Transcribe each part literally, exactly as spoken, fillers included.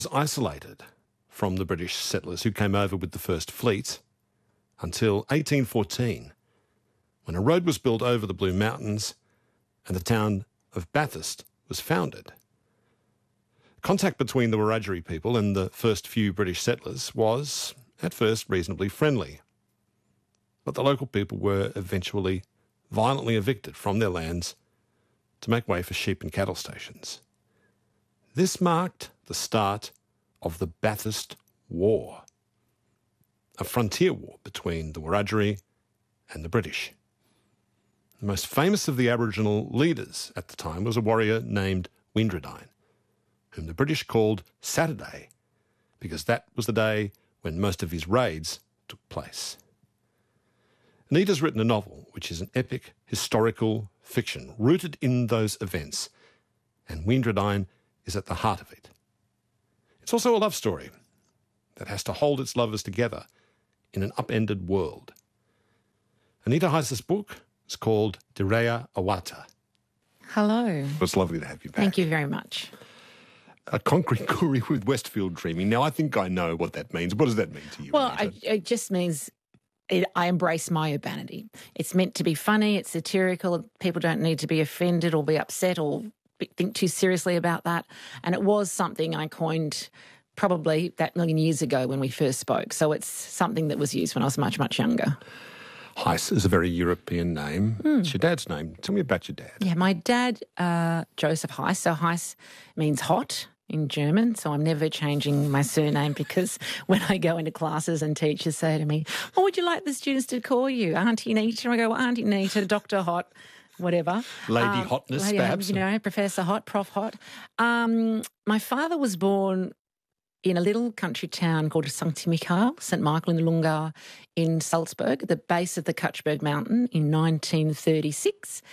was isolated from the British settlers who came over with the first fleet until eighteen fourteen, when a road was built over the Blue Mountains and the town of Bathurst was founded. Contact between the Wiradjuri people and the first few British settlers was, at first, reasonably friendly. But the local people were eventually violently evicted from their lands to make way for sheep and cattle stations. This marked the start of the Bathurst War, a frontier war between the Wiradjuri and the British. The most famous of the Aboriginal leaders at the time was a warrior named Windradyne, whom the British called Saturday, because that was the day when most of his raids took place. Anita's written a novel which is an epic historical fiction rooted in those events, and Windradyne is at the heart of it. It's also a love story that has to hold its lovers together in an upended world. Anita Heiss's book is called Te Rea Awata. Hello. It's lovely to have you back. Thank you very much. A concrete koori with Westfield dreaming. Now, I think I know what that means. What does that mean to you? Well, I, it just means it, I embrace my urbanity. It's meant to be funny, it's satirical. People don't need to be offended or be upset or be, think too seriously about that. And it was something I coined probably that million years ago when we first spoke. So it's something that was used when I was much, much younger. Heiss is a very European name. Mm. It's your dad's name. Tell me about your dad. Yeah, my dad, uh, Joseph Heiss. So Heiss means hot in German, so I'm never changing my surname because when I go into classes and teachers say to me, what would you like the students to call you? Auntie Nita? I go, well, Auntie Nita, Doctor Hot, whatever. Lady um, Hotness, lady, perhaps? You know, Professor Hot, Prof Hot. Um, my father was born in a little country town called Sankt Michael, Saint Michael in the Lunga in Salzburg, at the base of the Kutschberg Mountain in nineteen thirty-six.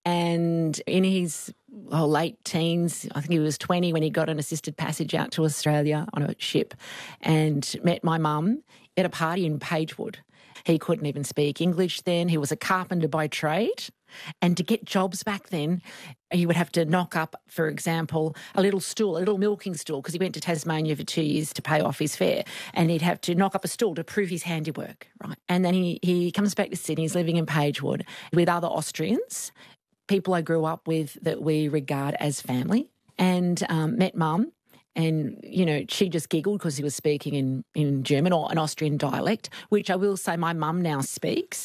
And in his oh, late teens, I think he was twenty when he got an assisted passage out to Australia on a ship and met my mum at a party in Pagewood. He couldn't even speak English then. He was a carpenter by trade. And to get jobs back then, he would have to knock up, for example, a little stool, a little milking stool, because he went to Tasmania for two years to pay off his fare. And he'd have to knock up a stool to prove his handiwork, right? And then he, he comes back to Sydney. He's living in Pagewood with other Austrians, people I grew up with that we regard as family, and um, met Mum. And, you know, she just giggled because he was speaking in, in German or an Austrian dialect, which I will say my mum now speaks.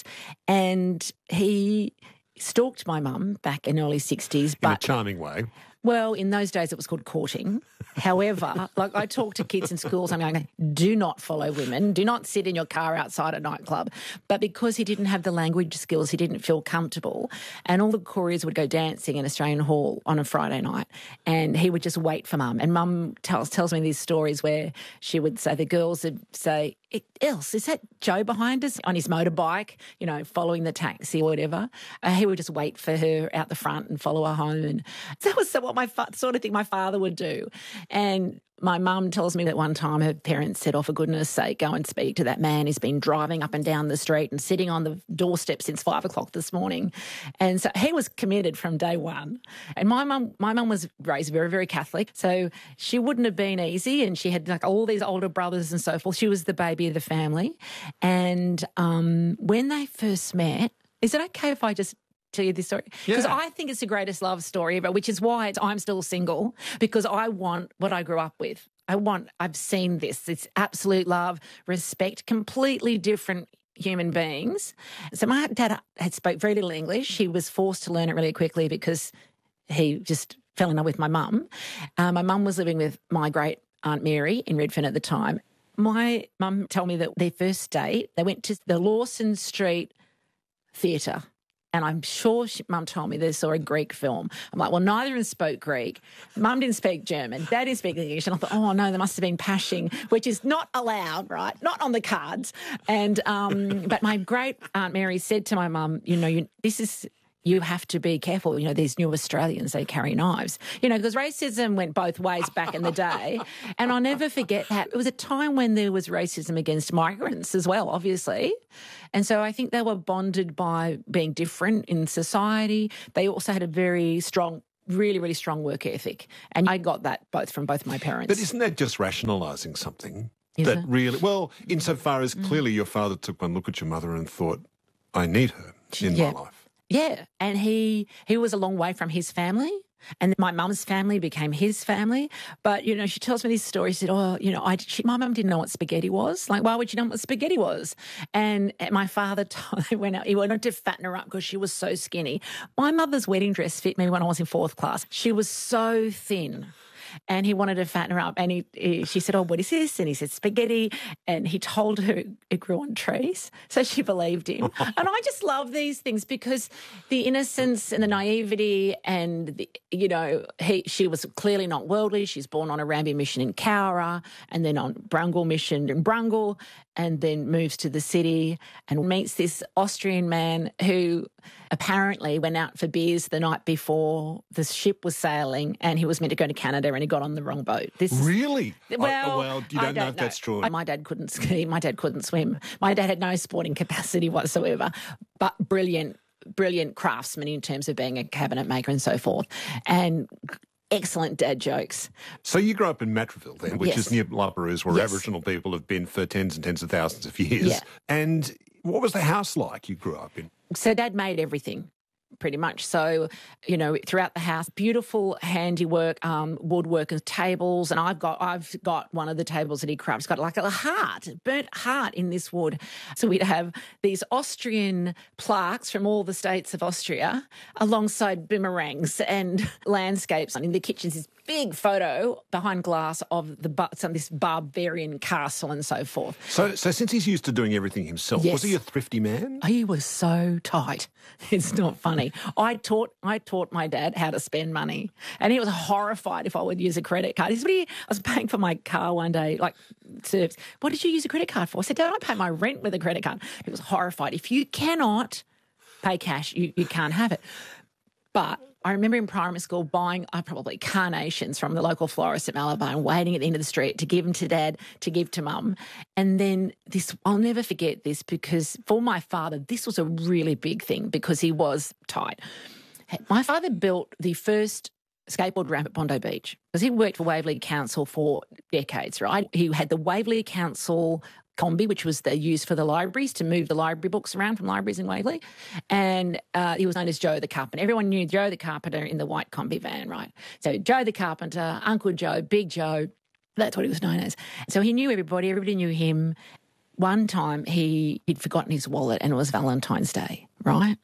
And he stalked my mum back in the early sixties. But, in a charming way. Well, in those days it was called courting. However, like I talk to kids in schools, I'm going, do not follow women, do not sit in your car outside a nightclub. But because he didn't have the language skills, he didn't feel comfortable. And all the couriers would go dancing in Australian Hall on a Friday night and he would just wait for Mum. And Mum tells, tells me these stories where she would say, the girls would say, Else, is that Joe behind us on his motorbike, you know, following the taxi or whatever? Uh, he would just wait for her out the front and follow her home. And that was what my fa- sort of thing my father would do. And my mum tells me that one time her parents said, oh, for goodness sake, go and speak to that man who's been driving up and down the street and sitting on the doorstep since five o'clock this morning. And so he was committed from day one. And my mum my mum was raised very, very Catholic, so she wouldn't have been easy, and she had like all these older brothers and so forth. She was the baby of the family. And um, when they first met, is it okay if I just tell you this story? Because yeah. I think it's the greatest love story ever, which is why it's, I'm still single, because I want what I grew up with. I want, I've seen this. It's absolute love, respect, completely different human beings. So my dad had spoke very little English. He was forced to learn it really quickly because he just fell in love with my mum. Uh, my mum was living with my great Aunt Mary in Redfern at the time. My mum told me that their first date, they went to the Lawson Street Theatre. And I'm sure she, Mum told me they saw a Greek film. I'm like, well, neither of them spoke Greek. Mum didn't speak German. Dad didn't speak English. And I thought, oh, no, there must have been pashing, which is not allowed, right? Not on the cards. And um, but my great Aunt Mary said to my mum, you know, you, this is... you have to be careful. You know, these new Australians, they carry knives. You know, because racism went both ways back in the day. And I'll never forget that. It was a time when there was racism against migrants as well, obviously. And so I think they were bonded by being different in society. They also had a very strong really, really strong work ethic. And I got that both from both my parents. But isn't that just rationalising something? Is that it? really, well, insofar as clearly your father took one look at your mother and thought, I need her in Yeah. my life. Yeah, and he he was a long way from his family, and my mum's family became his family. But, you know, she tells me this story. She said, oh, you know, I, she, my mum didn't know what spaghetti was. Like, why would you know what spaghetti was? And my father told, he went out, he wanted to fatten her up because she was so skinny. My mother's wedding dress fit me when I was in fourth class. She was so thin. And he wanted to fatten her up. And he, he, she said, oh, what is this? And he said, spaghetti. And he told her it grew on trees. So she believed him. And I just love these things because the innocence and the naivety and, the, you know, he, she was clearly not worldly. She's born on a Ramby mission in Cowra and then on Brungle mission in Brungle and then moves to the city and meets this Austrian man who apparently went out for beers the night before the ship was sailing and he was meant to go to Canada and he got on the wrong boat. This is, Really? well, I, well, you don't, I don't know if that's true. I, my dad couldn't ski. My dad couldn't swim. My dad had no sporting capacity whatsoever, but brilliant, brilliant craftsman in terms of being a cabinet maker and so forth. And excellent dad jokes. So you grew up in Matraville then, which Yes. is near La Perouse, where Yes. Aboriginal people have been for tens and tens of thousands of years. Yeah. And what was the house like you grew up in? So Dad made everything. Pretty much. So, you know, throughout the house, beautiful handiwork, um, woodwork and tables. And I've got I've got one of the tables that he crafted. It's got like a heart, burnt heart in this wood. So we'd have these Austrian plaques from all the states of Austria alongside boomerangs and landscapes. And in the kitchens, this big photo behind glass of the bu- some this barbarian castle and so forth. So, so since he's used to doing everything himself, Yes. was he a thrifty man? He was so tight. It's not funny. I taught I taught my dad how to spend money, and he was horrified if I would use a credit card. He said, "What do you-" I was paying for my car one day, like service. What did you use a credit card for? I said, "Dad, I pay my rent with a credit card." He was horrified. If you cannot pay cash, you, you can't have it. But I remember in primary school buying uh, probably carnations from the local florist at Malabar and waiting at the end of the street to give them to Dad, to give to Mum. And then this, I'll never forget this because for my father, this was a really big thing because he was tight. My father built the first skateboard ramp at Bondi Beach because he worked for Waverley Council for decades, right? He had the Waverley Council combi, which was the, used for the libraries to move the library books around from libraries in Waverley. And uh, he was known as Joe the Carpenter. Everyone knew Joe the Carpenter in the white combi van, right? So Joe the Carpenter, Uncle Joe, Big Joe, that's what he was known as. So he knew everybody, everybody knew him. One time he, he'd forgotten his wallet and it was Valentine's Day, right?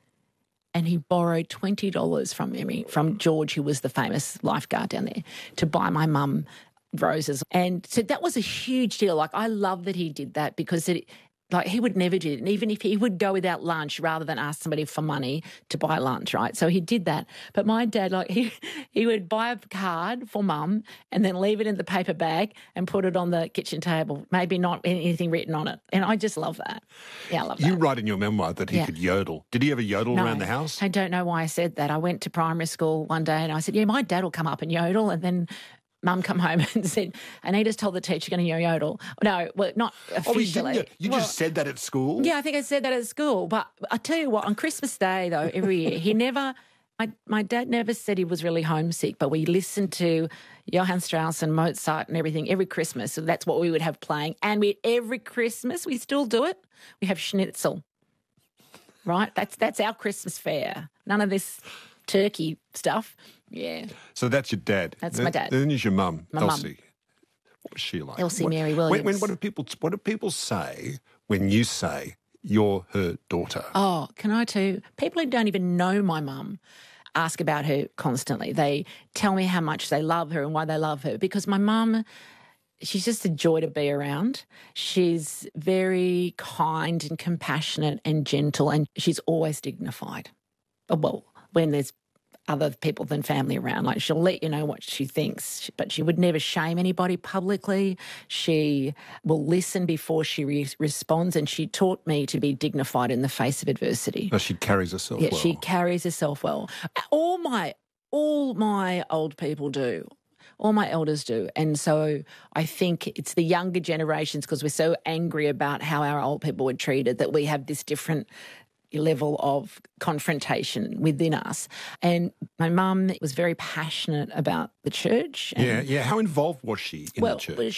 And he borrowed twenty dollars from me, from George, who was the famous lifeguard down there, to buy my mum roses. And so that was a huge deal. Like, I love that he did that because it, like, he would never do it. And even if he would go without lunch rather than ask somebody for money to buy lunch, right? So he did that. But my dad, like, he, he would buy a card for Mum and then leave it in the paper bag and put it on the kitchen table. Maybe not anything written on it. And I just love that. Yeah, I love that. You write in your memoir that he Yeah. could yodel. Did he ever yodel No, around the house? I don't know why I said that. I went to primary school one day and I said, yeah, my dad will come up and yodel. And then Mum come home and said, Anita's told the teacher going to yodel. No, well, not Oh, you officially. didn't. You, you Well, just said that at school? yeah, I think I said that at school. But I tell you what, on Christmas Day, though, every year, he never, my, my dad never said he was really homesick, but we listened to Johann Strauss and Mozart and everything every Christmas. So that's what we would have playing. And we every Christmas, we still do it, we have schnitzel, right? That's, that's our Christmas fare. None of this turkey stuff. Yeah. So that's your dad. That's then, my dad. Then there's your mum, My mum. Elsie. What was she like? Elsie what, Mary when- Williams. When, what do people What do people say when you say you're her daughter? Oh, can I tell you, people who don't even know my mum ask about her constantly. They tell me how much they love her and why they love her because my mum, she's just a joy to be around. She's very kind and compassionate and gentle and she's always dignified. Well, when there's other people than family around, like she'll let you know what she thinks, but she would never shame anybody publicly. She will listen before she re- responds, and she taught me to be dignified in the face of adversity. No, she carries herself Yeah, well. she carries herself well. All my all my old people do. All my elders do. And so I think it's the younger generations, because we're so angry about how our old people were treated, that we have this different level of confrontation within us. And my mum was very passionate about the church. And Yeah, yeah. How involved was she in well, the church?